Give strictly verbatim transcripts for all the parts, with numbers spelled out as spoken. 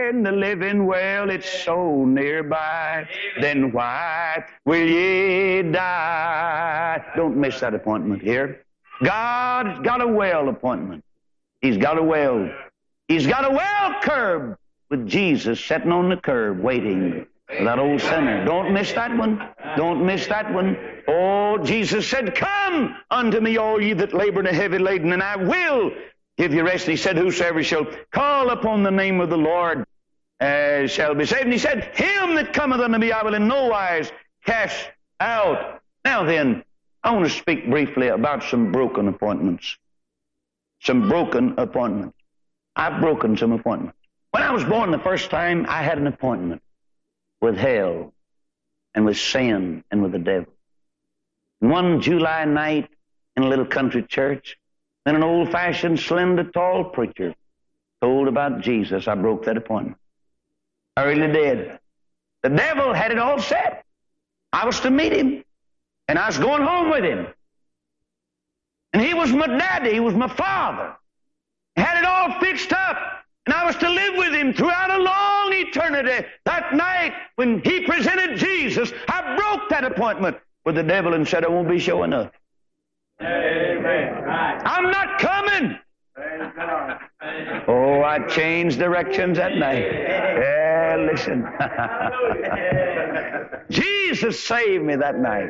in the living well, it's so nearby. Then why will ye die? Don't miss that appointment here. God's got a well appointment. He's got a well. He's got a well curb with Jesus sitting on the curb waiting for that old sinner. Don't miss that one. Don't miss that one. Oh, Jesus said, come unto me, all ye that labor and are heavy laden, and I will give you rest. And he said, whosoever shall call upon the name of the Lord uh, shall be saved. And he said, him that cometh unto me I will in no wise cast out. Now then, I want to speak briefly about some broken appointments. Some broken appointments. I've broken some appointments. When I was born the first time, I had an appointment with hell and with sin and with the devil. And one July night in a little country church, then an old-fashioned, slender, tall preacher told about Jesus. I broke that appointment. I really did. The devil had it all set. I was to meet him, and I was going home with him. And he was my daddy. He was my father. He had it all fixed up. And I was to live with him throughout a long eternity. That night when he presented Jesus, I broke that appointment with the devil and said, I won't be showing up. Amen. I'm not coming. Oh, I changed directions that night. Yeah, listen. Jesus saved me that night.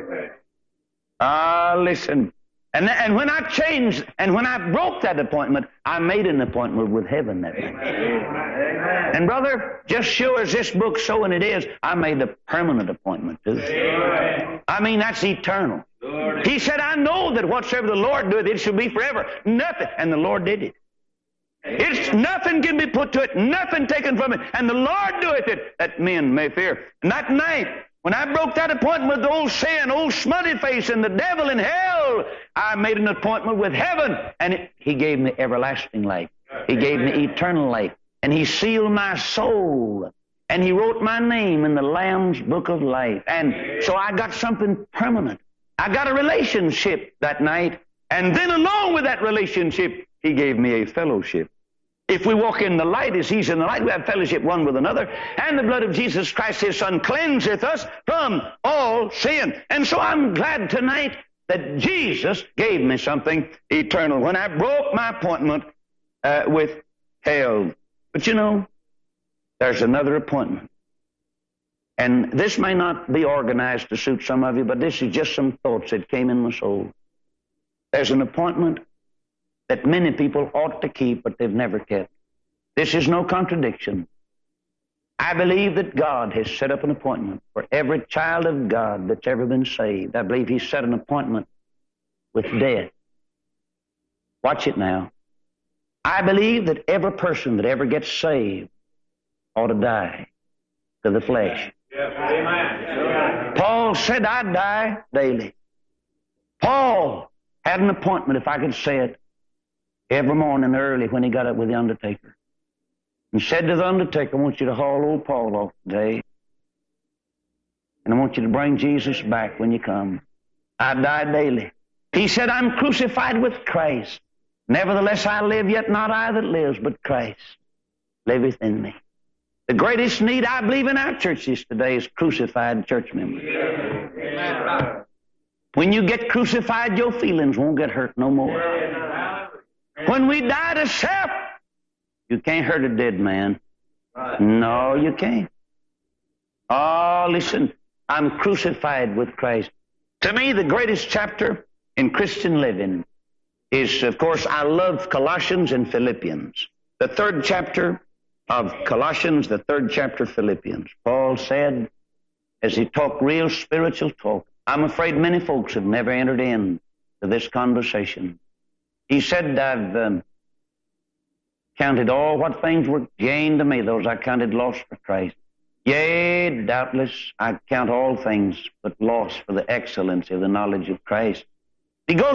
Ah, listen. And, and when I changed, and when I broke that appointment, I made an appointment with heaven that night. And brother, just sure as this book's showing it is, I made a permanent appointment too. I mean, that's eternal. He said, I know that whatsoever the Lord doeth, it shall be forever. Nothing. And the Lord did it. It's nothing can be put to it, nothing taken from it. And the Lord doeth it, that men may fear. And that night, when I broke that appointment with old sin, old smutty face, and the devil in hell, I made an appointment with heaven. And it, he gave me everlasting life. He gave me eternal life. And he sealed my soul. And he wrote my name in the Lamb's book of life. And so I got something permanent. I got a relationship that night. And then along with that relationship, he gave me a fellowship. If we walk in the light as he's in the light, we have fellowship one with another. And the blood of Jesus Christ, his Son, cleanseth us from all sin. And so I'm glad tonight that Jesus gave me something eternal when I broke my appointment uh, with hell. But you know, there's another appointment. And this may not be organized to suit some of you, but this is just some thoughts that came in my soul. There's an appointment that many people ought to keep, but they've never kept. This is no contradiction. I believe that God has set up an appointment for every child of God that's ever been saved. I believe he's set an appointment with death. Watch it now. I believe that every person that ever gets saved ought to die to the flesh. Yes, amen. Paul said, I die daily. Paul had an appointment, if I could say it, every morning early when he got up with the undertaker. And said to the undertaker, I want you to haul old Paul off today. And I want you to bring Jesus back when you come. I die daily. He said, I'm crucified with Christ. Nevertheless I live, yet not I that lives, but Christ liveth in me. The greatest need, I believe, in our churches today is crucified church members. Amen. When you get crucified, your feelings won't get hurt no more. When we die to self, you can't hurt a dead man. No, you can't. Oh, listen, I'm crucified with Christ. To me, the greatest chapter in Christian living is, of course, I love Colossians and Philippians. The third chapter of Colossians, the third chapter of Philippians. Paul said, as he talked real spiritual talk, I'm afraid many folks have never entered in to this conversation. He said, I've um, counted all what things were gained to me, those I counted lost for Christ. Yea, doubtless, I count all things but loss for the excellency of the knowledge of Christ. He goes